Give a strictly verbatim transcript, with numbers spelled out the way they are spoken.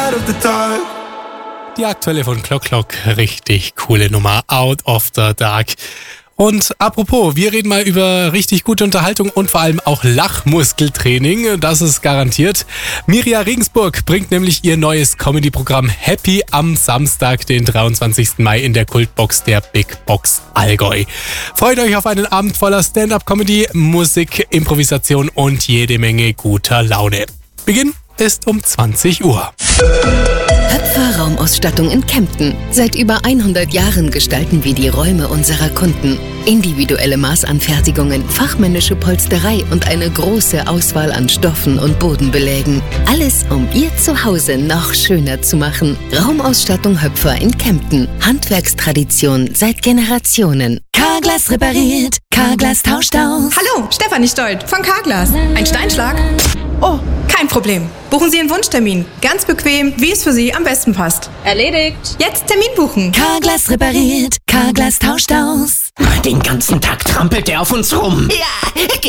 out of the dark. Die aktuelle von Clock Clock, richtig coole Nummer, Out of the Dark. Und apropos, wir reden mal über richtig gute Unterhaltung und vor allem auch Lachmuskeltraining, das ist garantiert. Mirja Regensburg bringt nämlich ihr neues Comedy-Programm Happy am Samstag, den dreiundzwanzigsten Mai in der Kultbox der Big Box Allgäu. Freut euch auf einen Abend voller Stand-up-Comedy, Musik, Improvisation und jede Menge guter Laune. Beginn ist um zwanzig Uhr. Höpfer Raumausstattung in Kempten. Seit über hundert Jahren gestalten wir die Räume unserer Kunden. Individuelle Maßanfertigungen, fachmännische Polsterei und eine große Auswahl an Stoffen und Bodenbelägen. Alles, um Ihr Zuhause noch schöner zu machen. Raumausstattung Höpfer in Kempten. Handwerkstradition seit Generationen. Carglass repariert, Carglass tauscht aus. Hallo, Stefanie Stolt von Carglass. Ein Steinschlag? Oh, kein Problem. Buchen Sie einen Wunschtermin. Ganz bequem, wie es für Sie am besten passt. Erledigt. Jetzt Termin buchen. Carglass repariert, Carglass tauscht aus. Den ganzen Tag trampelt er auf uns rum. Ja,